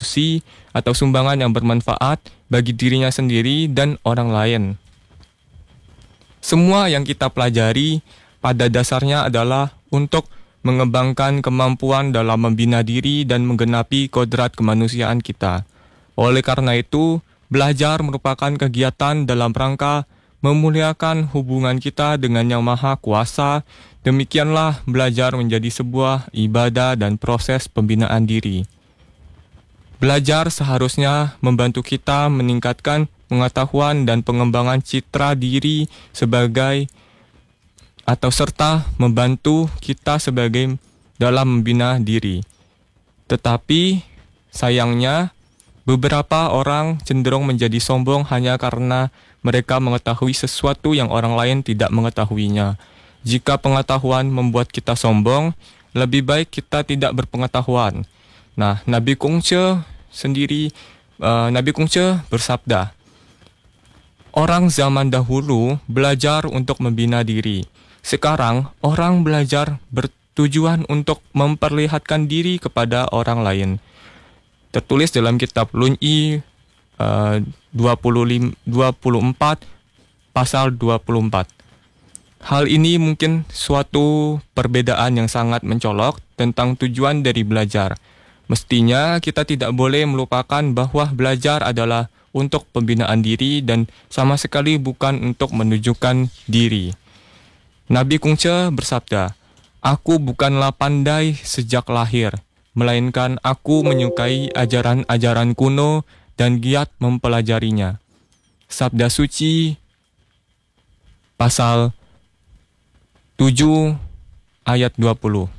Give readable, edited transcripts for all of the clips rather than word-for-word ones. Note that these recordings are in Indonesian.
kontribusi atau sumbangan yang bermanfaat bagi dirinya sendiri dan orang lain. Semua yang kita pelajari pada dasarnya adalah untuk mengembangkan kemampuan dalam membina diri dan menggenapi kodrat kemanusiaan kita. Oleh karena itu, belajar merupakan kegiatan dalam rangka memuliakan hubungan kita dengan Yang Maha Kuasa. Demikianlah belajar menjadi sebuah ibadah dan proses pembinaan diri. Belajar seharusnya membantu kita meningkatkan pengetahuan dan pengembangan citra diri serta membantu kita sebagai dalam membina diri. Tetapi sayangnya beberapa orang cenderung menjadi sombong hanya karena mereka mengetahui sesuatu yang orang lain tidak mengetahuinya. Jika pengetahuan membuat kita sombong, lebih baik kita tidak berpengetahuan. Nah, Nabi Kongce bersabda, orang zaman dahulu belajar untuk membina diri. Sekarang, orang belajar bertujuan untuk memperlihatkan diri kepada orang lain. Tertulis dalam kitab Lun'i 24 pasal 24. Hal ini mungkin suatu perbedaan yang sangat mencolok tentang tujuan dari belajar. Mestinya kita tidak boleh melupakan bahwa belajar adalah untuk pembinaan diri dan sama sekali bukan untuk menunjukkan diri. Nabi Kongce bersabda, aku bukanlah pandai sejak lahir, melainkan aku menyukai ajaran-ajaran kuno dan giat mempelajarinya. Sabda suci pasal 7 ayat 20.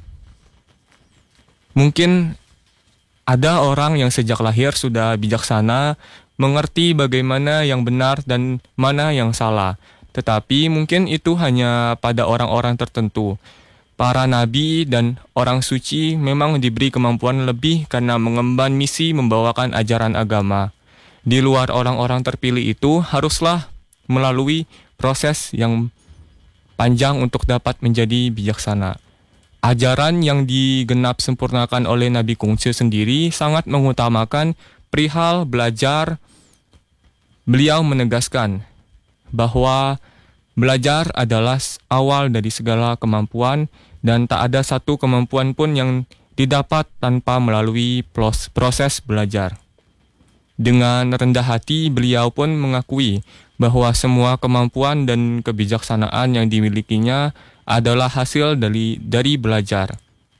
Mungkin ada orang yang sejak lahir sudah bijaksana, mengerti bagaimana yang benar dan mana yang salah. Tetapi mungkin itu hanya pada orang-orang tertentu. Para nabi dan orang suci memang diberi kemampuan lebih karena mengemban misi membawakan ajaran agama. Di luar orang-orang terpilih itu haruslah melalui proses yang panjang untuk dapat menjadi bijaksana. Ajaran yang digenap sempurnakan oleh Nabi Kongce sendiri sangat mengutamakan perihal belajar. Beliau menegaskan bahwa belajar adalah awal dari segala kemampuan dan tak ada satu kemampuan pun yang didapat tanpa melalui proses belajar. Dengan rendah hati, beliau pun mengakui bahwa semua kemampuan dan kebijaksanaan yang dimilikinya adalah hasil dari belajar.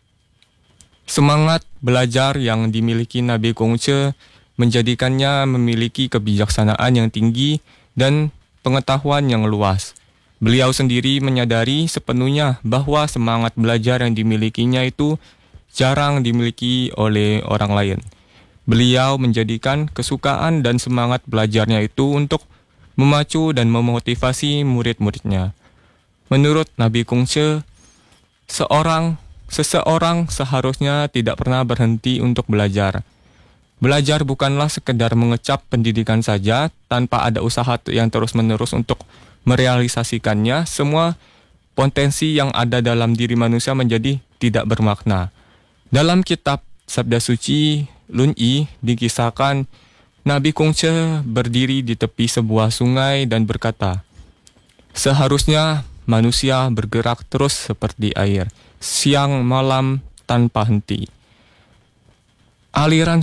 Semangat belajar yang dimiliki Nabi Kongce menjadikannya memiliki kebijaksanaan yang tinggi dan pengetahuan yang luas. Beliau sendiri menyadari sepenuhnya bahwa semangat belajar yang dimilikinya itu jarang dimiliki oleh orang lain. Beliau menjadikan kesukaan dan semangat belajarnya itu untuk memacu dan memotivasi murid-muridnya. Menurut Nabi Kongce, seseorang seharusnya tidak pernah berhenti untuk belajar. Belajar bukanlah sekedar mengecap pendidikan saja tanpa ada usaha yang terus-menerus untuk merealisasikannya. Semua potensi yang ada dalam diri manusia menjadi tidak bermakna. Dalam kitab Sabda Suci Lun'i dikisahkan Nabi Kongce berdiri di tepi sebuah sungai dan berkata, seharusnya manusia bergerak terus seperti air, siang malam tanpa henti. Aliran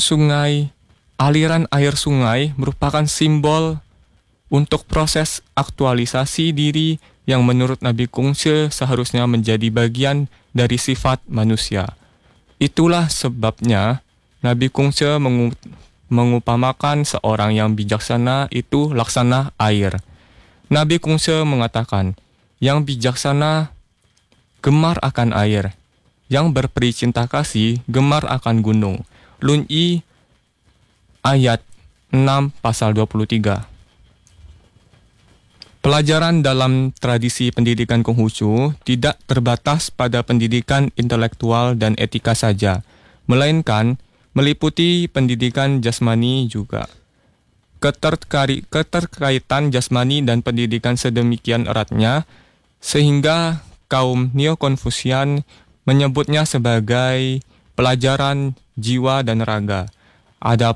air sungai merupakan simbol untuk proses aktualisasi diri yang menurut Nabi Kongce seharusnya menjadi bagian dari sifat manusia. Itulah sebabnya Nabi Kongce mengupamakan seorang yang bijaksana itu laksana air. Nabi Kongce mengatakan, yang bijaksana gemar akan air, yang berperi cinta kasih gemar akan gunung. Lun'i ayat 6 pasal 23. Pelajaran dalam tradisi pendidikan Konghucu tidak terbatas pada pendidikan intelektual dan etika saja, melainkan meliputi pendidikan jasmani juga. Keterkaitan jasmani dan pendidikan sedemikian eratnya sehingga kaum Neo-Konfusian menyebutnya sebagai pelajaran jiwa dan raga.